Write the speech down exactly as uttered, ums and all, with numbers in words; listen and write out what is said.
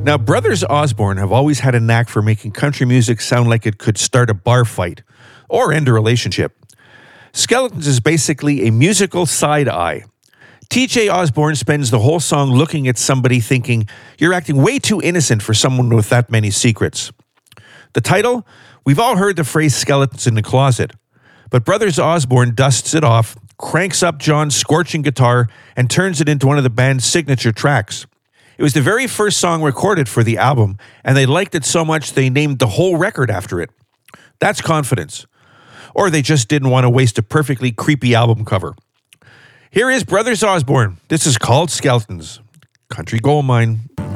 Now, Brothers Osborne have always had a knack for making country music sound like it could start a bar fight or end a relationship. Skeletons is basically a musical side eye. T J Osborne spends the whole song looking at somebody thinking, "You're acting way too innocent for someone with that many secrets." The title? We've all heard the phrase skeletons in the closet, but Brothers Osborne dusts it off, cranks up John's scorching guitar, and turns it into one of the band's signature tracks. It was the very first song recorded for the album, and they liked it so much they named the whole record after it. That's confidence. Or they just didn't want to waste a perfectly creepy album cover. Here is Brothers Osborne. This is called Skeletons. Country Gold Mine.